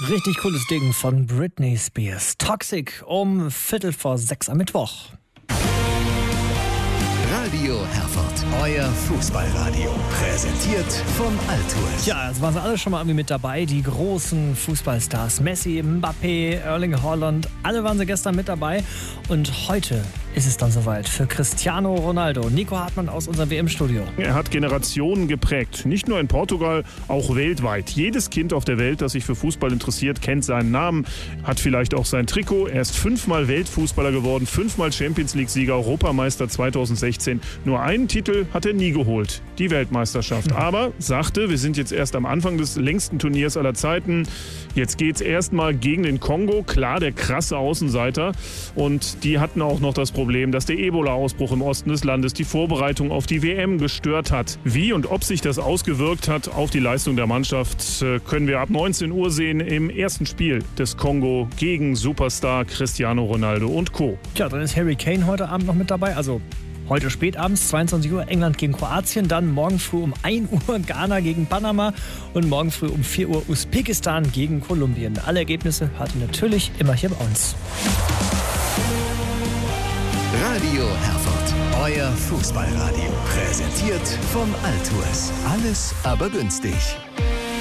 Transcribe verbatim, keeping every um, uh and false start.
Richtig cooles Ding von Britney Spears. Toxic um Viertel vor sechs am Mittwoch. Radio Herford, euer Fußballradio. Präsentiert von Altours. Ja, jetzt waren sie alle schon mal irgendwie mit dabei. Die großen Fußballstars. Messi, Mbappé, Erling Haaland. Alle waren sie gestern mit dabei. Und heute ist es dann soweit für Cristiano Ronaldo. Nico Hartmann aus unserem W M-Studio. Er hat Generationen geprägt. Nicht nur in Portugal, auch weltweit. Jedes Kind auf der Welt, das sich für Fußball interessiert, kennt seinen Namen, hat vielleicht auch sein Trikot. Er ist fünfmal Weltfußballer geworden, fünfmal Champions-League-Sieger, Europameister zweitausendsechzehn. Nur einen Titel hat er nie geholt, die Weltmeisterschaft. Aber, sagte, wir sind jetzt erst am Anfang des längsten Turniers aller Zeiten. Jetzt geht's erstmal gegen den Kongo. Klar, der krasse Außenseiter. Und die hatten auch noch das Problem, dass der Ebola-Ausbruch im Osten des Landes die Vorbereitung auf die W M gestört hat. Wie und ob sich das ausgewirkt hat auf die Leistung der Mannschaft, können wir ab neunzehn Uhr sehen im ersten Spiel des Kongo gegen Superstar Cristiano Ronaldo und Co. Tja, dann ist Harry Kane heute Abend noch mit dabei. Also heute spätabends, zweiundzwanzig Uhr, England gegen Kroatien. Dann morgen früh um ein Uhr Ghana gegen Panama. Und morgen früh um vier Uhr Usbekistan gegen Kolumbien. Alle Ergebnisse hört ihr natürlich immer hier bei uns. Radio Herford, euer Fußballradio. Präsentiert von Altours. Alles aber günstig.